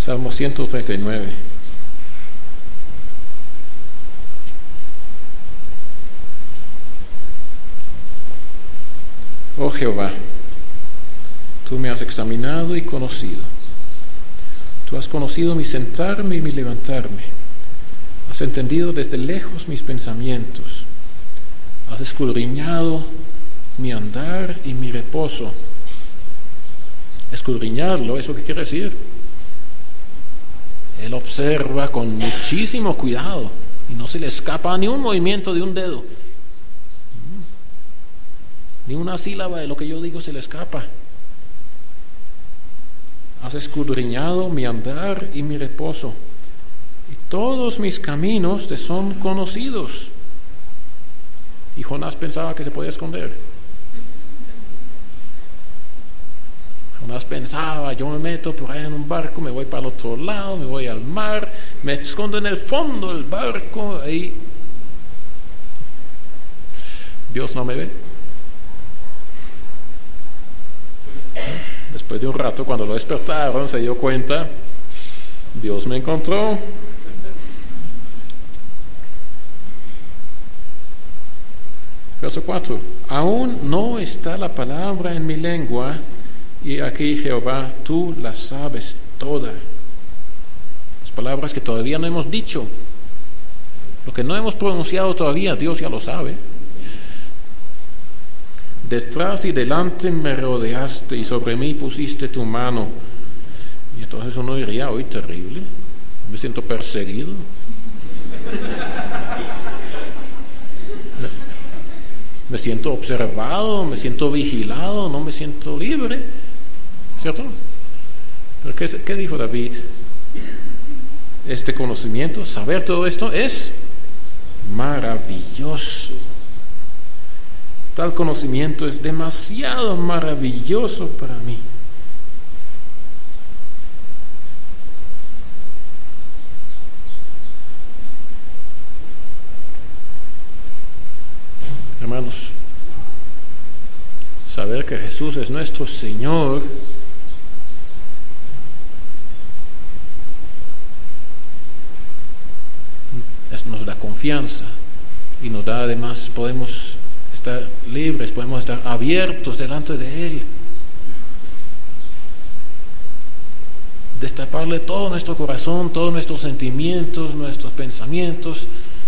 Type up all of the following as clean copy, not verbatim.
Salmo 139. Oh Jehová, tú me has examinado y conocido. Tú has conocido mi sentarme y mi levantarme. Has entendido desde lejos mis pensamientos. Has escudriñado mi andar y mi reposo. Escudriñarlo, ¿eso qué quiere decir? Él observa con muchísimo cuidado y no se le escapa ni un movimiento de un dedo. Ni una sílaba de lo que yo digo se le escapa. Has escudriñado mi andar y mi reposo, y todos mis caminos te son conocidos. Y Jonás pensaba que se podía esconder. Jonás pensaba, yo me meto por ahí en un barco, me voy para el otro lado, me voy al mar, me escondo en el fondo del barco, ahí Dios no me ve. Después de un rato, cuando lo despertaron, se dio cuenta, Dios me encontró. Verso 4. Aún no está la palabra en mi lengua, y aquí, Jehová, tú la sabes toda. Las palabras que todavía no hemos dicho, lo que no hemos pronunciado todavía, Dios ya lo sabe. Detrás y delante me rodeaste y sobre mí pusiste tu mano. Y entonces uno diría, hoy terrible, me siento perseguido. Me siento observado, me siento vigilado, no me siento libre, ¿cierto? Pero ¿qué dijo David? Este conocimiento, saber todo esto es maravilloso. Tal conocimiento es demasiado maravilloso para mí. Hermanos, saber que Jesús es nuestro Señor nos da confianza y nos da, además, podemos estar libres, podemos estar abiertos delante de Él, destaparle todo nuestro corazón, todos nuestros sentimientos, nuestros pensamientos,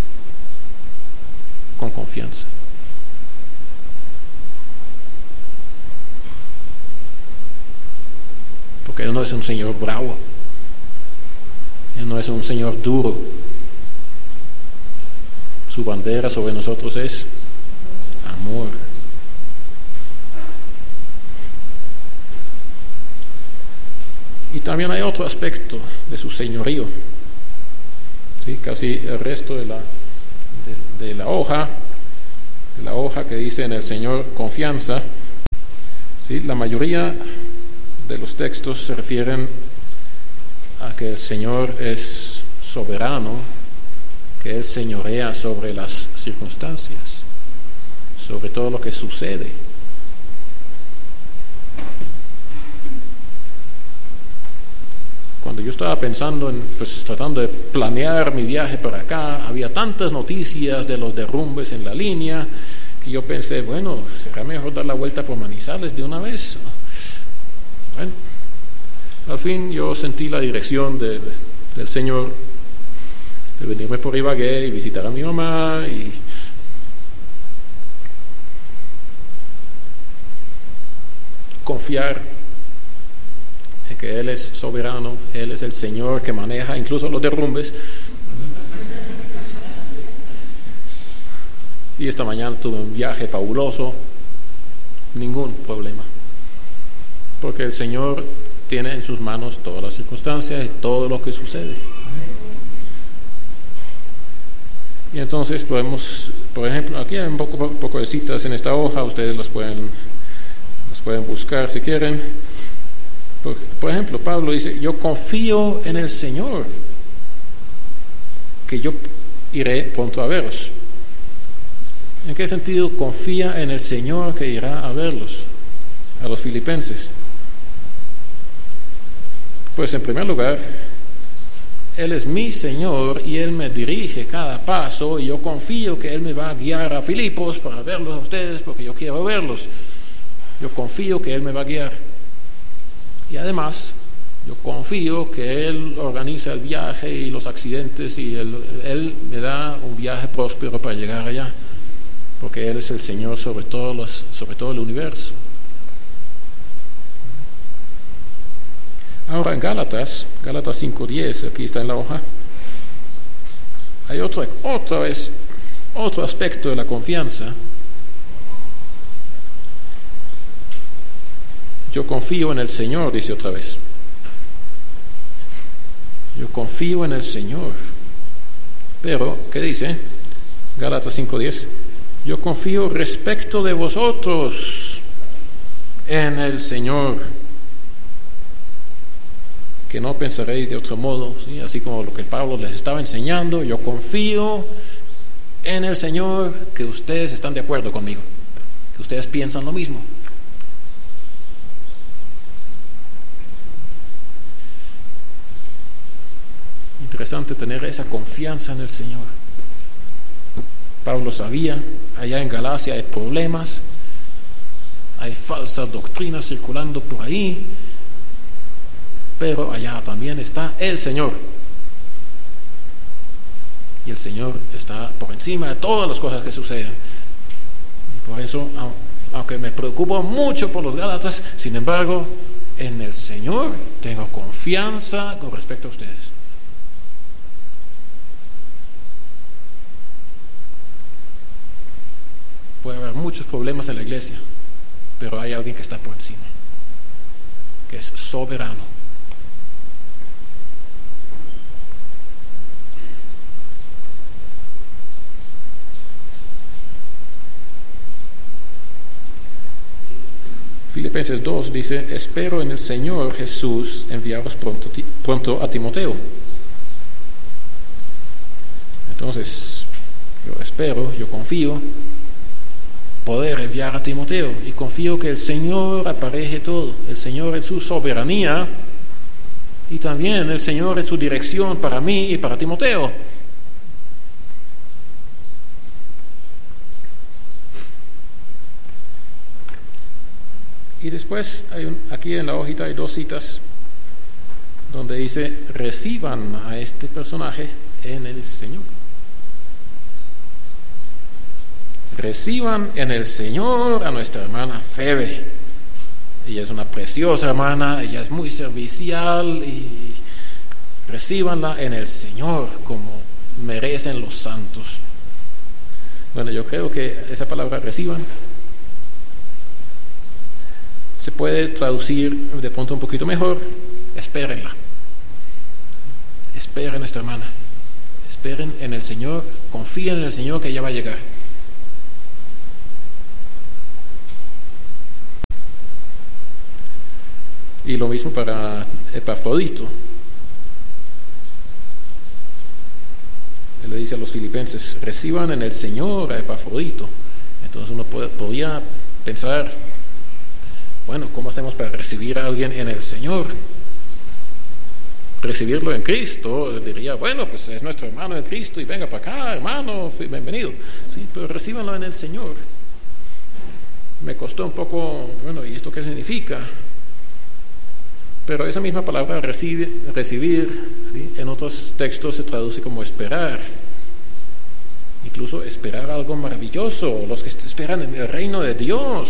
con confianza. Porque Él no es un Señor bravo, Él no es un Señor duro. Su bandera sobre nosotros es amor. Y también hay otro aspecto de su señorío. ¿Sí? Casi el resto de la hoja que dice en el Señor confianza, ¿sí? La mayoría de los textos se refieren a que el Señor es soberano, que Él señorea sobre las circunstancias, sobre todo lo que sucede. Cuando yo estaba pensando tratando de planear mi viaje para acá, había tantas noticias de los derrumbes en la línea que yo pensé, bueno, será mejor dar la vuelta por Manizales de una vez. Bueno, al fin yo sentí la dirección del Señor de venirme por Ibagué y visitar a mi mamá y confiar en que Él es soberano, Él es el Señor que maneja incluso los derrumbes. Y esta mañana tuve un viaje fabuloso, ningún problema, porque el Señor tiene en sus manos todas las circunstancias y todo lo que sucede. Y entonces podemos, por ejemplo, aquí hay un poco de citas en esta hoja, ustedes las pueden buscar si quieren. Por ejemplo, Pablo dice, yo confío en el Señor, que yo iré pronto a veros. ¿En qué sentido confía en el Señor que irá a verlos, a los filipenses? Pues en primer lugar, Él es mi Señor y Él me dirige cada paso, y yo confío que Él me va a guiar a Filipos para verlos a ustedes porque yo quiero verlos. Yo confío que Él me va a guiar. Y además, yo confío que Él organiza el viaje y los accidentes, y Él me da un viaje próspero para llegar allá, porque Él es el Señor sobre todo el universo. Ahora en Gálatas 5:10, aquí está en la hoja, hay otro aspecto de la confianza. Yo confío en el Señor, dice otra vez. Yo confío en el Señor. Pero, ¿qué dice? Gálatas 5:10. Yo confío respecto de vosotros en el Señor, que no pensaréis de otro modo, ¿sí? Así como lo que Pablo les estaba enseñando. Yo confío en el Señor, que ustedes están de acuerdo conmigo, que ustedes piensan lo mismo. Interesante tener esa confianza en el Señor. Pablo sabía, allá en Galacia hay problemas, hay falsas doctrinas circulando por ahí, pero allá también está el Señor. Y el Señor está por encima de todas las cosas que suceden. Y por eso, aunque me preocupo mucho por los Gálatas, sin embargo, en el Señor tengo confianza con respecto a ustedes. Puede haber muchos problemas en la iglesia, pero hay alguien que está por encima, que es soberano. Filipenses 2 dice: espero en el Señor Jesús enviaros pronto a Timoteo. Entonces, yo espero, yo confío poder enviar a Timoteo, y confío que el Señor apareje todo, el Señor en su soberanía, y también el Señor en su dirección para mí y para Timoteo. Y después aquí en la hojita hay 2 citas donde dice: reciban a este personaje en el Señor. Reciban en el Señor a nuestra hermana Febe. Ella es una preciosa hermana, ella es muy servicial, y recíbanla en el Señor como merecen los santos. Bueno, yo creo que esa palabra reciban se puede traducir de pronto un poquito mejor: espérenla. Esperen a esta hermana. Esperen en el Señor, confíen en el Señor que ella va a llegar. Y lo mismo para Epafrodito. Él le dice a los filipenses: reciban en el Señor a Epafrodito. Entonces uno podría pensar: bueno, ¿cómo hacemos para recibir a alguien en el Señor? Recibirlo en Cristo, diría: bueno, pues es nuestro hermano en Cristo y venga para acá, hermano, bienvenido. Sí, pero recíbanlo en el Señor. Me costó un poco, bueno, ¿y esto qué significa? Pero esa misma palabra recibir, ¿sí?, en otros textos se traduce como esperar. Incluso esperar algo maravilloso, los que esperan en el reino de Dios.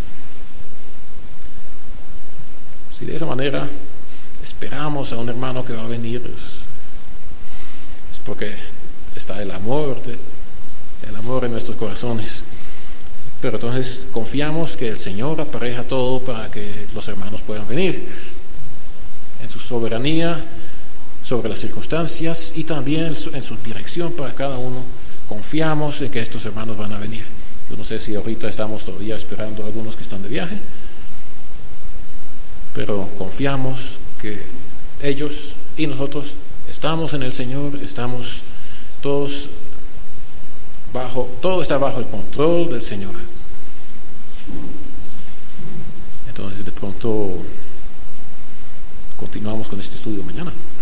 Si de esa manera esperamos a un hermano que va a venir, es porque está el amor en nuestros corazones. Pero entonces confiamos que el Señor apareja todo para que los hermanos puedan venir en su soberanía sobre las circunstancias, y también en su dirección para cada uno. Confiamos en que estos hermanos van a venir. Yo no sé si ahorita estamos todavía esperando a algunos que están de viaje, pero confiamos que ellos y nosotros estamos en el Señor, estamos todos todo está bajo el control del Señor. Entonces de pronto continuamos con este estudio mañana.